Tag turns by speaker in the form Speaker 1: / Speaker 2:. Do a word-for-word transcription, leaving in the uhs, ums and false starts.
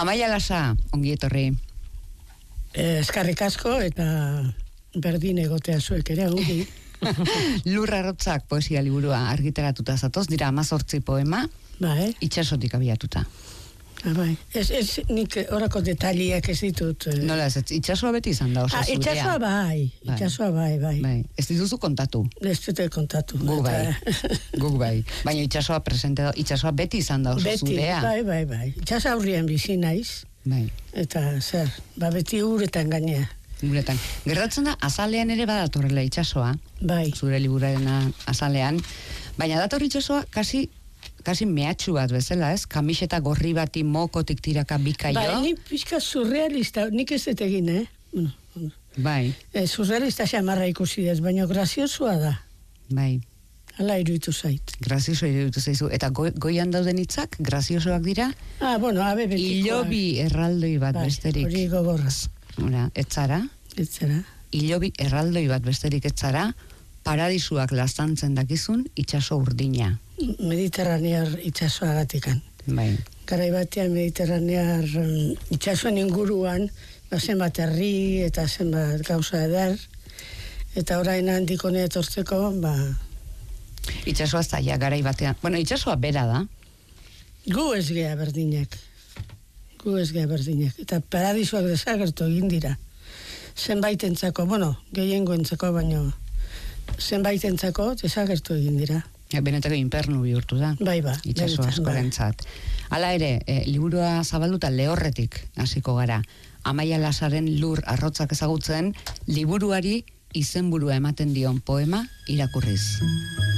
Speaker 1: Amaia Lasa, ongi etorri.
Speaker 2: Eskarrik asko eta berdin egotea zuek ere, ongi.
Speaker 1: Lur Arrotzak poesia liburua argitaratuta zatoz, dira hamazortzi poema,
Speaker 2: bai.
Speaker 1: Itsasotik abiatuta.
Speaker 2: Ah, bai. Ez, ez nik horako detaliak ez ditut. Eh.
Speaker 1: Nola ez, itsasoa beti izan da oso
Speaker 2: ah,
Speaker 1: zurea.
Speaker 2: Itsasoa bai,
Speaker 1: bai. Itsasoa
Speaker 2: bai, bai.
Speaker 1: bai. Ez dituzu kontatu.
Speaker 2: Ez dute kontatu.
Speaker 1: Guk bai, guk bai. Baina itsasoa presente da, itsasoa beti izan da oso
Speaker 2: beti,
Speaker 1: zurea.
Speaker 2: Bai, bai, bai. Itsasoa aurrian bizi naiz.
Speaker 1: Bai.
Speaker 2: Eta zer, ba beti uretan gainea.
Speaker 1: Uretan. Gertatzen da, azalean ere badatorrela itsasoa.
Speaker 2: Bai.
Speaker 1: Zure liburarena azalean. Baina dator itsasoa kasi kasi mehatxu bat bezala, ez? Kamiseta gorri bati mokotik tiraka bikaio.
Speaker 2: Bai, ni pixka surrealista, nik ez dut egin, eh? Bueno, bueno.
Speaker 1: Bai.
Speaker 2: Eh, surrealista xamarra ikusi ez, baina graziosua da.
Speaker 1: Bai.
Speaker 2: Hala iruditu zait.
Speaker 1: Grazioso iruditu zaizu. Eta go, goian dauden hitzak graziosoak dira?
Speaker 2: Ah, bueno, abe betikoak.
Speaker 1: Ilobi erraldoi bat
Speaker 2: bai,
Speaker 1: besterik.
Speaker 2: Hori gogorra.
Speaker 1: Ora, etzara?
Speaker 2: Etzara.
Speaker 1: Ilobi erraldoi bat besterik etzara, paradisuak lastantzen dakizun itsaso urdina.
Speaker 2: Mediterranear itsasoagatikan.
Speaker 1: Bai.
Speaker 2: Garai batean mediterranear um, itsasoen inguruan, ba, zenbat herri eta zenbat gauza eder, eta orain handik hone etortzeko, ba...
Speaker 1: Itsasoa zaila garai batean. Bueno, itsasoa bera da.
Speaker 2: Gu ez gea berdinak. Gu ez gea berdinak. Eta paradisuak desagertu egin dira. Zenbaitentzako, bueno, gehiengoentzako, baino zenbaitentzako desagertu egin dira.
Speaker 1: Benetako infernu bihurtu da.
Speaker 2: Bai, ba.
Speaker 1: Itsaso askorentzat. Hala ere, e, liburua zabalduta Lehorretik hasiko gara. Amaia Lasaren Lur Arrotzak ezagutzen, liburuari izenburua ematen dion poema irakurriz.